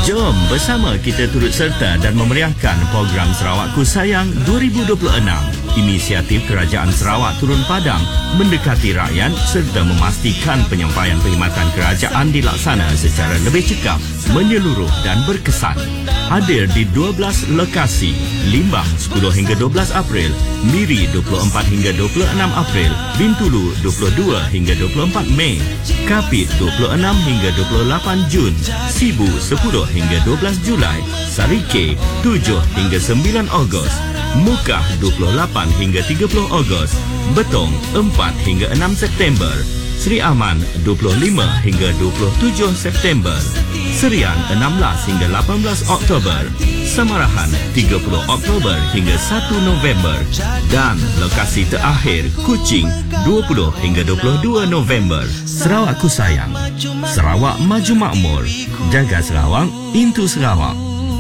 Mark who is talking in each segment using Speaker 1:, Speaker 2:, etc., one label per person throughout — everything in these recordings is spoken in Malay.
Speaker 1: Jom bersama kita turut serta dan memeriahkan program Sarawakku Sayang 2026. Inisiatif Kerajaan Sarawak turun padang mendekati rakyat serta memastikan penyampaian perkhidmatan kerajaan dilaksana secara lebih cekap, menyeluruh dan berkesan. Hadir di 12 lokasi, Limbang 10 hingga 12 April, Miri 24 hingga 26 April, Bintulu 22 hingga 24 Mei, Kapit 26 hingga 28 Jun, Sibu 10 hingga 12 Julai, Sarike 7 hingga 9 Ogos, Mukah 28 hingga 30 Ogos, Betong 4 hingga 6 September, Seri Aman 25 hingga 27 September, Serian 16 hingga 18 Oktober, Samarahan 30 Oktober hingga 1 November dan lokasi terakhir Kuching 20 hingga 22 November. Sarawakku Sayang, Sarawak Maju Makmur, jaga Sarawak, Intu Sarawak.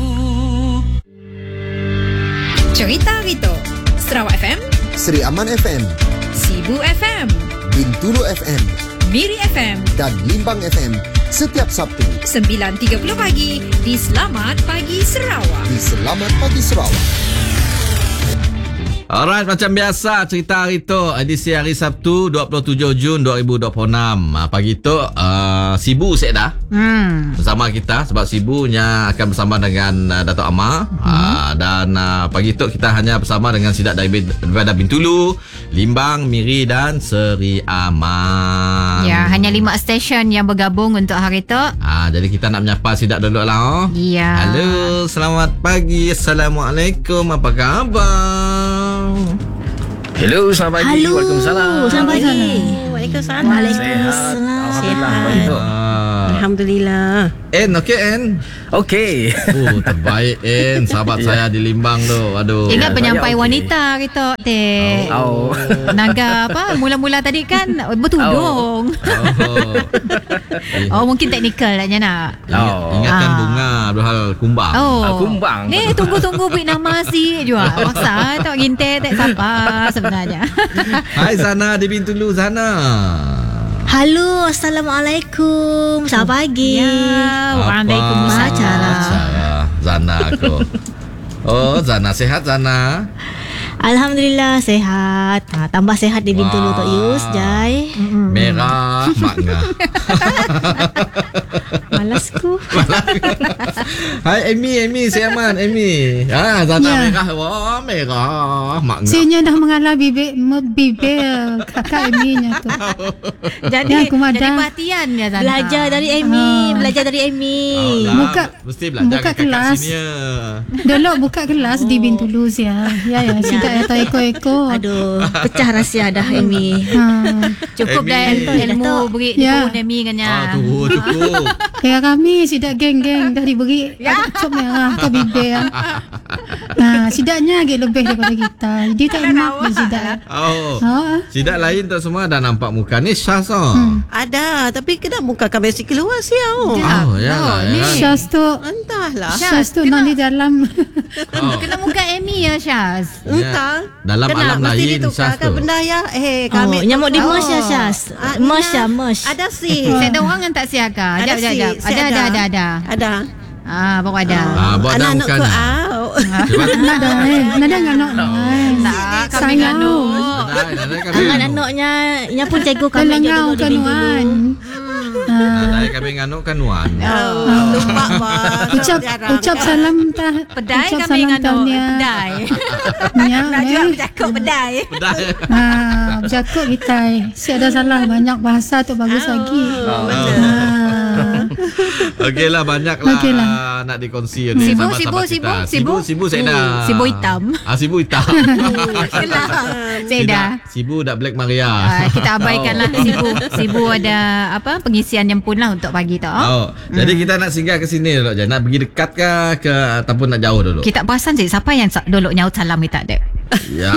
Speaker 2: Cerita Rito, Sarawak FM,
Speaker 3: Seri Aman FM,
Speaker 2: Sibu FM,
Speaker 3: Bintulu FM,
Speaker 2: Miri FM
Speaker 3: dan Limbang FM setiap Sabtu
Speaker 2: 9.30 pagi di Selamat Pagi Sarawak.
Speaker 3: di Selamat Pagi Sarawak.
Speaker 4: Alright, macam biasa cerita hari tu edisi hari Sabtu 27 Jun 2026. Pagi tu Sibu set dah bersama kita sebab Sibunya akan bersama dengan Dato' Amar. Dan pagi tu kita hanya bersama dengan Sidak daripada Bintulu, Limbang, Miri dan Seri Aman.
Speaker 5: Ya, hanya 5 stesen yang bergabung untuk hari tu.
Speaker 4: Jadi kita nak menyapa Sidak dulu lah.
Speaker 5: Ya.
Speaker 4: Halo, selamat pagi. Assalamualaikum. Apa khabar?
Speaker 6: Hello, selamat pagi.
Speaker 5: Halo.
Speaker 6: Waalaikumsalam.
Speaker 5: Selamat pagi.
Speaker 7: Waalaikumsalam.
Speaker 6: Sehat. Alhamdulillah. Baik tu.
Speaker 7: Alhamdulillah.
Speaker 4: Okey En.
Speaker 6: Okey.
Speaker 4: Terbaik En. Sahabat saya di Limbang tu. Aduh.
Speaker 5: Ingat penyampai
Speaker 6: saya okey.
Speaker 5: wanita gitu.
Speaker 6: Oh.
Speaker 5: Naga apa? Mula-mula tadi kan bertudung. Oh, mungkin teknikal lah nak.
Speaker 4: Ingatkan bunga berhal kumbang.
Speaker 6: Kumbang.
Speaker 5: Ni tunggu-tunggu beri nama si juga. Maksa tak gintai tak siapa sebenarnya.
Speaker 4: Hai Zana di Bintulu. Zana.
Speaker 7: Halo, Assalamualaikum. Selamat pagi.
Speaker 5: Ya, waalaikumsalam.
Speaker 4: Cara Zana aku. Oh, Zana sehat Zana?
Speaker 7: Alhamdulillah sehat. Tambah sehat di Bintulu Tok Yus, Jai.
Speaker 4: Merah makna.
Speaker 7: Malasku.
Speaker 4: Hai Amy, saya Aman, Amy. Zana merah. Wah, merah makna.
Speaker 8: Sinya dah mengalah bibir kakak Amy-nya tu.
Speaker 5: Jadi
Speaker 8: Kumadan.
Speaker 5: jadi perhatian ya Zana.
Speaker 7: Belajar dari Amy.
Speaker 4: Mesti belajar
Speaker 8: buka
Speaker 4: kakak
Speaker 8: kelas.
Speaker 4: senior.
Speaker 8: Dulu buka kelas di Bintulu ya. Ya, tidak atau eko-eko.
Speaker 7: Aduh, pecah rahsia dah Amy.
Speaker 5: Cukup dah
Speaker 4: Amy.
Speaker 5: ilmu beri
Speaker 8: Ya.
Speaker 5: Nemi kan ya.
Speaker 4: Cukup.
Speaker 8: Kayak kami sidak geng-geng dah diberi cukup merah ke bibir. Sidaknya agak lebih daripada kita. Jadi tak enak pun sidak.
Speaker 4: Sidak lain tak semua dah nampak muka ni Syaz.
Speaker 9: Ada, tapi kena muka kami si keluar siau.
Speaker 8: Syaz tu
Speaker 9: Entahlah.
Speaker 8: Syaz tu non di dalam.
Speaker 5: Kena muka Amy ya Syaz.
Speaker 9: Entah.
Speaker 4: Dalam alam lain Syaz tu.
Speaker 9: Benda ya. Kami
Speaker 7: Nyamuk di Mersh ya, Syaz. Mersh.
Speaker 9: Ada sih.
Speaker 5: Saya ada orang yang tak siaga.
Speaker 9: Ada
Speaker 5: Jap.
Speaker 9: si, saya
Speaker 5: Ada.
Speaker 9: Ada.
Speaker 5: Baru ada.
Speaker 4: Buat dah
Speaker 9: Anak-anak
Speaker 4: muka
Speaker 9: ke
Speaker 4: ni.
Speaker 8: Nada nganak.
Speaker 5: Tak, kami
Speaker 8: Sayang.
Speaker 5: nganu.
Speaker 7: Anak-anaknya nya pun cikgu kami
Speaker 8: Telengau
Speaker 7: dulu di Bintulu.
Speaker 8: kanuan.
Speaker 4: Dari kami nganuk kanuan.
Speaker 9: Lupa
Speaker 8: Ucap salam
Speaker 5: Pedai
Speaker 8: ucap
Speaker 5: kami
Speaker 8: salam
Speaker 5: nganu.
Speaker 8: tahniah.
Speaker 5: Pedai.
Speaker 8: Ya,
Speaker 5: Cakap pedai.
Speaker 8: bercakap kita. Si ada salah banyak bahasa tu bagus lagi.
Speaker 4: Okeylah, banyaklah nak dikongsi ni sahabat-sahabat kita. Sibu saya dah.
Speaker 5: Sibu hitam.
Speaker 4: Sibu hitam.
Speaker 5: Saya dah.
Speaker 4: Sibu dah Black Maria.
Speaker 5: Kita abaikanlah Sibu ada apa pengisian jemput lah untuk pagi tu.
Speaker 4: Jadi kita nak singgah ke sini dulu je. Nak pergi dekat ke ataupun nak jauh dulu?
Speaker 5: Kita perasan je siapa yang dulu nyaut salam kita ada.
Speaker 4: Ya.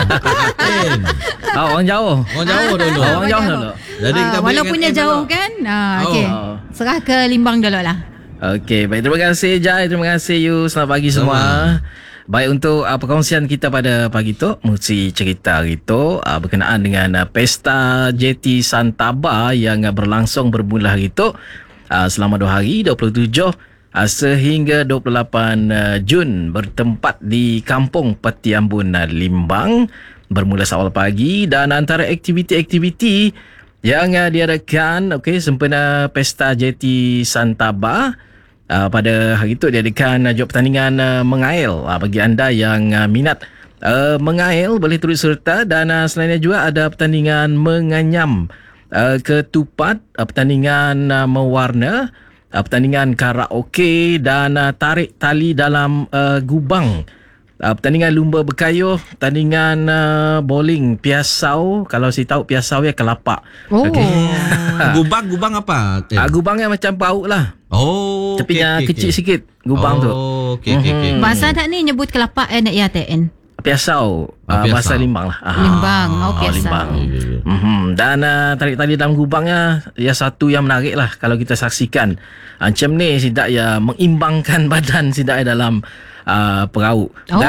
Speaker 6: Orang jauh.
Speaker 4: Orang jauh dulu.
Speaker 6: Orang jauh dulu.
Speaker 4: Jadi kita
Speaker 5: walaupunnya jauh kan. Okey. Serah ke Limbang dulu lah.
Speaker 6: Okey, baik, terima kasih Jai, terima kasih you. Selamat pagi semua. Baik, untuk perkongsian kita pada pagi tu, mesti cerita gitu berkenaan dengan Pesta JT Santaba yang berlangsung bermula hari tu selama 2 hari, 27 sehingga 28 Jun bertempat di Kampung Peti Ambon, Limbang, bermula seawal pagi. Dan antara aktiviti-aktiviti yang diadakan, sempena Pesta JT Santaba, pada hari itu diadakan juga pertandingan mengail. Bagi anda yang minat mengail boleh turut serta. Dan selainnya juga ada pertandingan menganyam ketupat, pertandingan mewarna, pertandingan karaoke dan tarik tali dalam gubang, pertandingan lumba berkayuh, pertandingan bowling piasau. Kalau saya tahu piasau ya kelapa.
Speaker 4: Gubang apa?
Speaker 6: Gubangnya macam pauk lah. Tepinya kecil sikit gubang tu.
Speaker 5: Bahasa tak ni nyebut kelapa nak ya TN.
Speaker 6: Piasau, bahasa Limbang lah.
Speaker 5: Limbang, piasau.
Speaker 6: Limbang. Dan tarik tali dalam gubangnya satu yang menarik lah kalau kita saksikan. Macam ni sidak ya mengimbangkan badan sidak dalam perahu.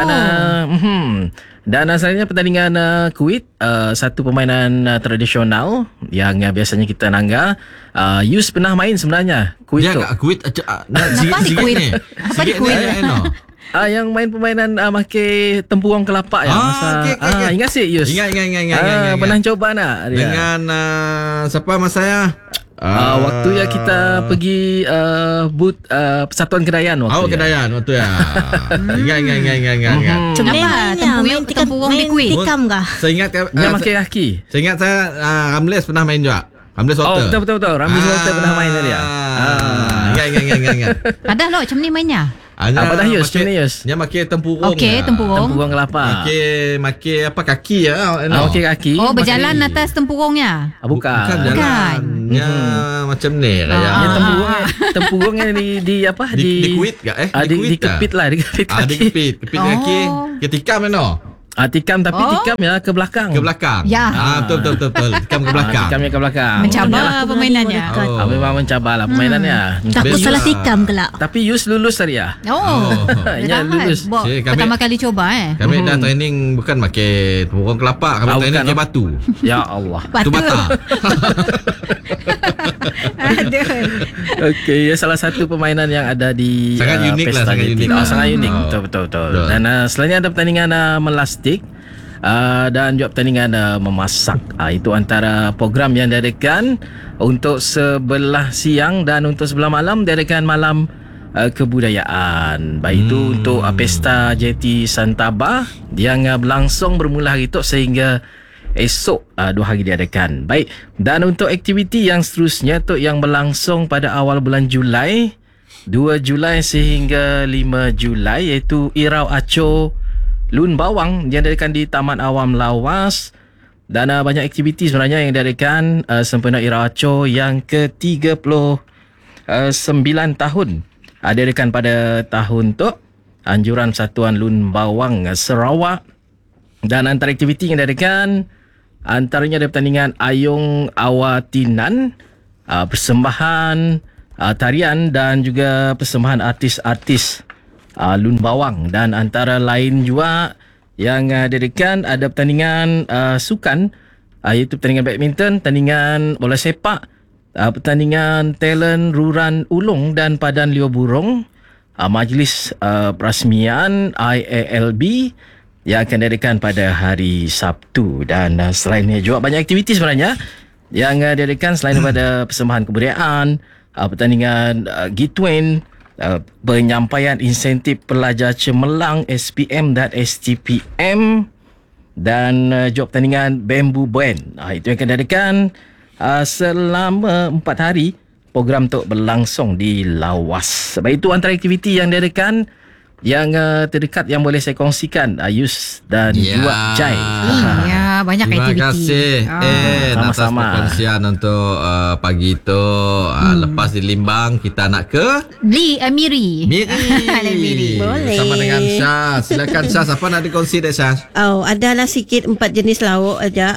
Speaker 6: Dan asalnya pertandingan kuit, satu permainan tradisional yang biasanya kita nangga. Yus pernah main sebenarnya kuit tu.
Speaker 4: Kuit
Speaker 5: apa di kuit? Apa di kuit?
Speaker 6: Yang main permainan makai tempurung kelapa yang masa ingat sih Yus? Ingat. Pernah coba nak dia?
Speaker 4: Dengan siapa mas saya?
Speaker 6: Waktu yang kita pergi booth Persatuan Kedayan waktu.
Speaker 4: Kedayan waktu ya. Ingat.
Speaker 5: Kenapa tempurung di kuit?
Speaker 7: Tikam kah?
Speaker 4: Saya ingat
Speaker 6: Yang makai kaki.
Speaker 4: Saya ingat Ramles pernah main juga. Ramles Water.
Speaker 6: Betul. Ramles Water pernah main dia.
Speaker 4: Ingat.
Speaker 5: Ada loh macam ni mainnya.
Speaker 6: Apa dah Yus? Macam ni Yus?
Speaker 4: Dia makai tempurung.
Speaker 6: Tempurung kelapa.
Speaker 4: Makai apa kaki ya?
Speaker 6: Makai kaki.
Speaker 5: Berjalan atas tempurungnya.
Speaker 6: Bukan
Speaker 4: jalan. Macam ni
Speaker 6: ya. Tempurung yang di apa?
Speaker 4: Di kuit ke?
Speaker 6: Dikepit lah. Dikepit
Speaker 4: kaki. Ketika mana?
Speaker 6: Tikam tapi tikam ya ke belakang.
Speaker 5: Ya.
Speaker 4: Betul. Tikam ke belakang.
Speaker 6: Tikamnya ke belakang.
Speaker 5: Mencabar permainannya.
Speaker 6: Memang mencabar lah permainannya.
Speaker 7: Takut salah tikam kelak.
Speaker 6: Tapi Yus lulus tadi ya.
Speaker 5: Ya lulus. Pertama kali coba
Speaker 4: Kami dah training bukan pakai tempurung kelapa, kami training pakai batu.
Speaker 6: Ya Allah.
Speaker 4: Batu bata.
Speaker 6: Okey, salah satu permainan yang ada di
Speaker 4: sangat unik lah,
Speaker 6: sangat unik. Betul. Dan selainnya ada pertandingan melastik dan juga pertandingan memasak. Itu antara program yang diadakan untuk sebelah siang. Dan untuk sebelah malam diadakan malam kebudayaan. Baik itu untuk Pesta JT Santaba yang berlangsung bermula hari itu sehingga esok 2 hari diadakan. Baik. Dan untuk aktiviti yang seterusnya tu yang berlangsung pada awal bulan Julai, 2 Julai sehingga 5 Julai, iaitu Irau Aco Lun Bawang yang diadakan di Taman Awam Lawas. Dan banyak aktiviti sebenarnya yang diadakan sempena Irau Aco yang ke-39 tahun. Diadakan pada tahun tu, anjuran Satuan Lun Bawang Sarawak. Dan antara aktiviti yang diadakan antaranya ada pertandingan Ayung Awatinan, persembahan tarian dan juga persembahan artis-artis Lun Bawang. Dan antara lain juga yang diadakan ada pertandingan sukan, iaitu pertandingan badminton, pertandingan bola sepak, pertandingan talent Ruran Ulung dan Padan Liu Burung, majlis perasmian IALB yang akan diadakan pada hari Sabtu. Dan selainnya juga banyak aktiviti sebenarnya yang diadakan selain daripada persembahan kebudayaan, pertandingan G20, penyampaian insentif pelajar cemerlang SPM dan STPM, dan juga pertandingan Bamboo Band. Itu yang akan diadakan selama 4 hari. Program tu berlangsung di Lawas. Baik, itu antara aktiviti yang diadakan yang terdekat yang boleh saya kongsikan, Ayus dan juga Jai.
Speaker 5: Banyak aktiviti.
Speaker 4: Terima kasih atas perkongsian untuk pagi itu. Lepas di Limbang, kita nak ke
Speaker 5: Miri.
Speaker 7: Boleh.
Speaker 4: Sama dengan Syah. Silakan Syah, siapa nak dikongsi dek Syah?
Speaker 9: Adalah sikit 4 jenis lauk aja.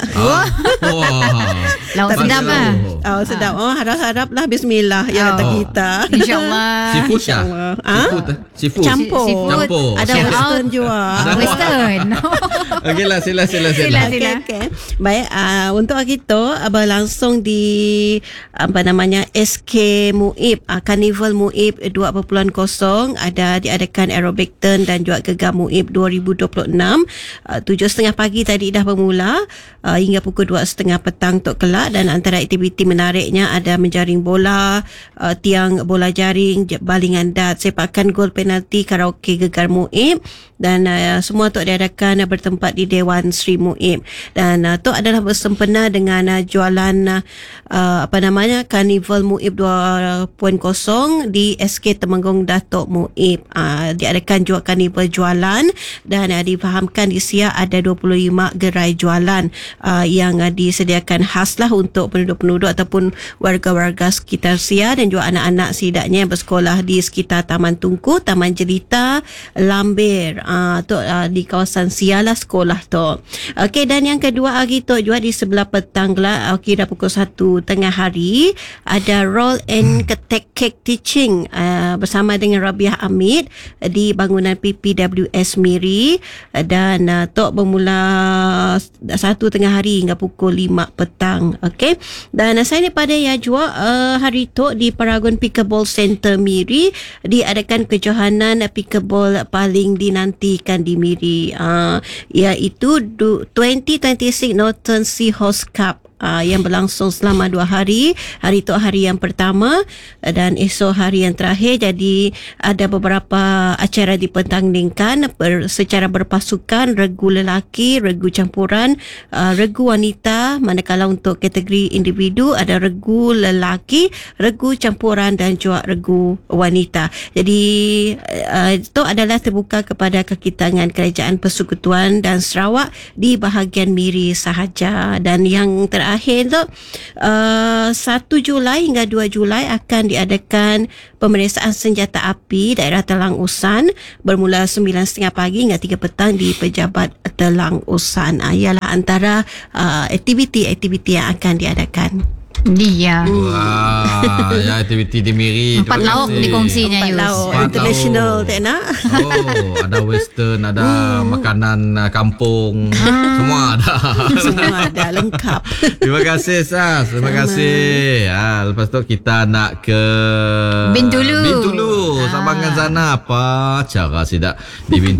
Speaker 5: Lauk sedap lah.
Speaker 9: Sedap. Harap-harap lah bismillah ya kata kita.
Speaker 5: InsyaAllah.
Speaker 4: Seafood Syah? Seafood.
Speaker 9: Campur. Ada western juga.
Speaker 5: Western.
Speaker 4: Okeylah, sila.
Speaker 9: Okay. Baik, untuk hari tu berlangsung di SK Muib, Carnival Muib 2.0 ada diadakan aerobic turn dan juga Gegar Muib 2026. 7.30 pagi tadi dah bermula hingga pukul 2.30 petang untuk kelak, dan antara aktiviti menariknya ada menjaring bola, tiang bola jaring, balingan dart, sepakan gol penalti, karaoke Gegar Muib, dan semua tu diadakan bertempat di Dewan Sri Muib. Dan tu adalah bersempena dengan jualan Carnival Muib 2.0 di SK Temenggung Datuk Muib. Diadakan juga karnival jualan, dan difahamkan di Siak ada 25 gerai jualan yang disediakan khaslah untuk penduduk-penduduk ataupun warga-warga sekitar Siak, dan juga anak-anak setidaknya yang bersekolah di sekitar Taman Tungku, Taman Jelita, Lambir, di kawasan Siak lah sekolah tu. Okey, dan yang kedua hari tu juga di sebelah petang lah, kira pukul 1 tengah hari, ada roll and cake teaching bersama dengan Rabiah Hamid di bangunan PPWS Miri, dan tok bermula 1 tengah hari hingga pukul 5 petang. Okey, dan saya pada Yajwa hari tu di Paragon Pickleball Center Miri diadakan kejohanan pickleball paling dinantikan di Miri, iaitu 2026 Northern Seahorse Cup yang berlangsung selama 2 hari. Hari itu hari yang pertama dan esok hari yang terakhir. Jadi ada beberapa acara dipertandingkan secara berpasukan, regu lelaki, regu campuran, regu wanita, manakala untuk kategori individu ada regu lelaki, regu campuran dan juga regu wanita. Jadi itu adalah terbuka kepada kaki tangan Kerajaan Persekutuan dan Sarawak di bahagian Miri sahaja. Dan yang terakhir tu 1 Julai hingga 2 Julai akan diadakan pemeriksaan senjata api daerah Telang Usan bermula 9.30 pagi hingga 3 petang di Pejabat Telang Usan. Ialah antara aktiviti-aktiviti yang akan diadakan.
Speaker 5: Dia.
Speaker 4: Wah, ya aktiviti di Miri.
Speaker 5: 4 lauk dikongsinya,
Speaker 9: 4 lauk international tak nak.
Speaker 4: Oh, ada western, ada makanan kampung, semua ada.
Speaker 9: Semua ada lengkap.
Speaker 4: Terima kasih Sas, terima kasih. Lepas tu kita nak ke
Speaker 5: Bintulu.
Speaker 4: Sambangan sana. Apa cara sidak di Bintulu?